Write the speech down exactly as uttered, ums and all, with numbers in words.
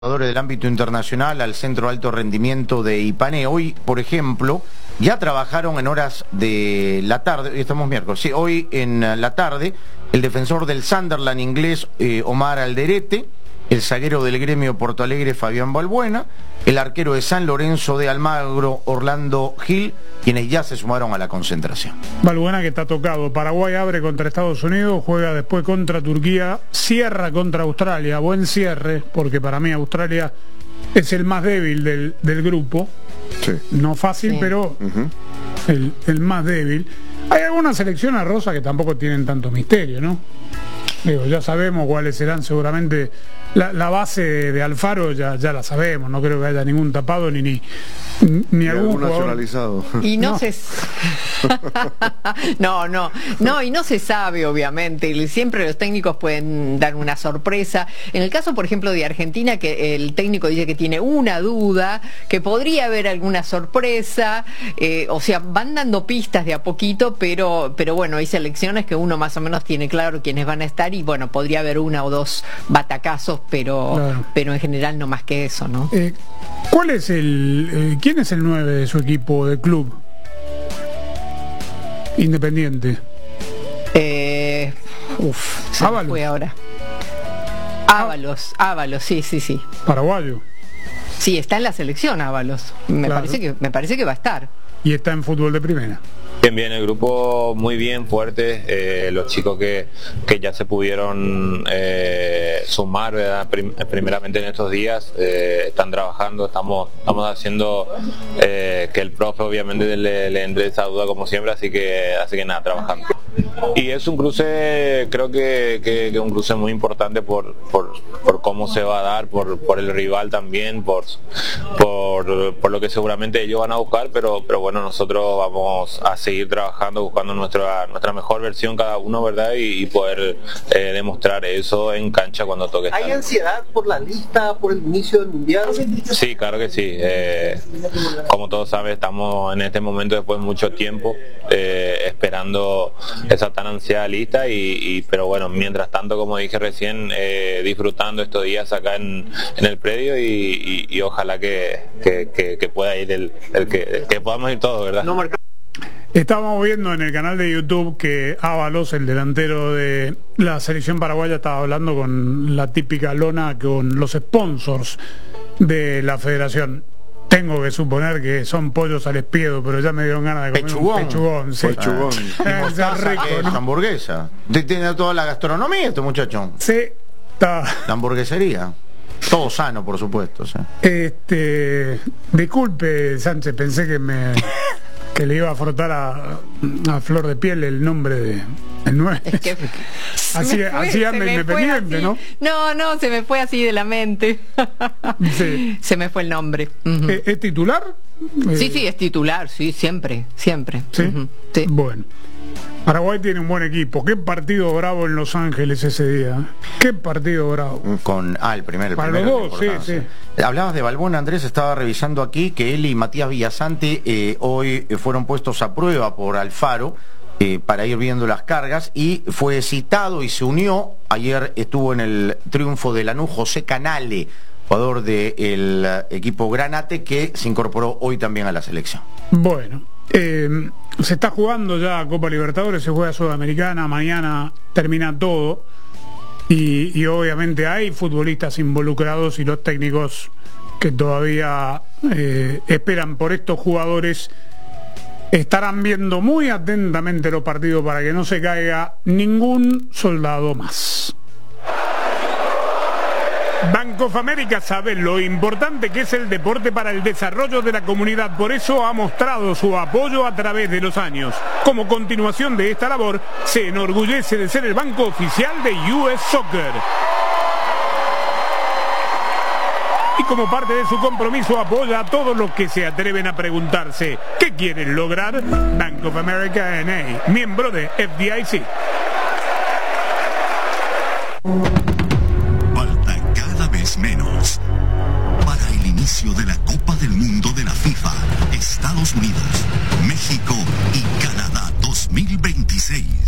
Del ámbito internacional al Centro de Alto Rendimiento de Ipané. Hoy, por ejemplo, ya trabajaron en horas de la tarde, hoy estamos miércoles, sí, hoy en la tarde, el defensor del Sunderland inglés, eh, Omar Alderete, el zaguero del Gremio Porto Alegre, Fabián Balbuena, el arquero de San Lorenzo de Almagro, Orlando Gil, quienes ya se sumaron a la concentración. Balbuena, que está tocado. Paraguay abre contra Estados Unidos, juega después contra Turquía, cierra contra Australia. Buen cierre, porque para mí Australia es el más débil del, del grupo. Sí. No fácil, sí, pero uh-huh. el, el más débil. Hay algunas selecciones, Rosa, que tampoco tienen tanto misterio, ¿no? Digo, ya sabemos cuáles serán seguramente. La, la base de, de Alfaro ya, ya la sabemos, no creo que haya ningún tapado ni ni, ni algún nacionalizado. Y no, no. se no, no, no, y no se sabe, obviamente. Siempre los técnicos pueden dar una sorpresa. En el caso, por ejemplo, de Argentina, que el técnico dice que tiene una duda, que podría haber alguna sorpresa, eh, o sea, van dando pistas de a poquito, pero, pero bueno, hay selecciones que uno más o menos tiene claro quiénes van a estar y bueno, podría haber una o dos batacazos, pero claro. pero en general no más que eso, ¿no? Eh, ¿Cuál es el eh, quién es el nueve de su equipo de club Independiente? Eh, uf, se me fue ahora. Ábalos, Ábalos, sí, sí, sí. Paraguayo. Sí, está en la selección Ábalos. Me claro. parece que me parece que va a estar. Y está en fútbol de primera. Bien, bien, el grupo muy bien, fuerte, eh, los chicos que, que ya se pudieron eh, sumar, ¿verdad? Prim primeramente en estos días, eh, están trabajando, estamos estamos haciendo eh, que el profe obviamente le, le entre esa duda como siempre, así que así que nada, trabajando. Y es un cruce, creo que, que, que un cruce muy importante por, por, por cómo se va a dar, por, por el rival también, por, por, por lo que seguramente ellos van a buscar, pero, pero bueno, nosotros vamos a seguir trabajando, buscando nuestra nuestra mejor versión cada uno, ¿verdad? Y, y poder eh, demostrar eso en cancha cuando toque estar. ¿Hay ansiedad por la lista, por el inicio del Mundial? Sí, claro que sí. Eh, como todos saben, estamos en este momento después de mucho tiempo eh, esperando esa tan ansiada lista, y, y pero bueno, mientras tanto, como dije recién, eh, disfrutando estos días acá en, en el predio y, y, y ojalá que, que, que, que pueda ir el, el que, que podamos ir todos, ¿verdad? No, Estábamos viendo en el canal de YouTube que Ábalos, el delantero de la selección paraguaya, estaba hablando con la típica lona, con los sponsors de la federación. Tengo que suponer que son pollos al espiedo, pero ya me dieron ganas de comer pechugón. un pechugón. Sí. Pechugón. Ah, y mostaza, rico, que es ¿no? hamburguesa. Tiene toda la gastronomía este muchacho. Sí, está. La hamburguesería. Todo sano, por supuesto. ¿Sí? Este, disculpe, Sánchez, pensé que me que le iba a frotar a, a flor de piel el nombre de el nueve. Es que así me fue, así anda Independiente, así. ¿no? No, no, se me fue así de la mente. Sí. Se me fue el nombre. Uh-huh. ¿Es, ¿Es titular? Sí, sí, es titular, sí, siempre, siempre. ¿Sí? Uh-huh. Sí. Bueno. Paraguay tiene un buen equipo. Qué partido bravo en Los Ángeles ese día. Qué partido bravo. Con ah, el primer, el Para primero, los dos, sí, sí. Hablabas de Balbuena, Andrés, estaba revisando aquí que él y Matías Villasante eh, hoy fueron puestos a prueba por Alfaro eh, para ir viendo las cargas, y fue citado y se unió. Ayer estuvo en el triunfo de Lanús José Canale, jugador del equipo Granate, que se incorporó hoy también a la selección. Bueno. Eh, se está jugando ya Copa Libertadores, se juega Sudamericana, mañana termina todo y, y obviamente hay futbolistas involucrados y los técnicos que todavía eh, esperan por estos jugadores estarán viendo muy atentamente los partidos para que no se caiga ningún soldado más. Bank of America sabe lo importante que es el deporte para el desarrollo de la comunidad, por eso ha mostrado su apoyo a través de los años. Como continuación de esta labor, se enorgullece de ser el banco oficial de U S Soccer. Y como parte de su compromiso apoya a todos los que se atreven a preguntarse ¿qué quieren lograr? Bank of America N A, miembro de F D I C. Menos para el inicio de la Copa del Mundo de la FIFA, Estados Unidos, México y Canadá dos mil veintiséis.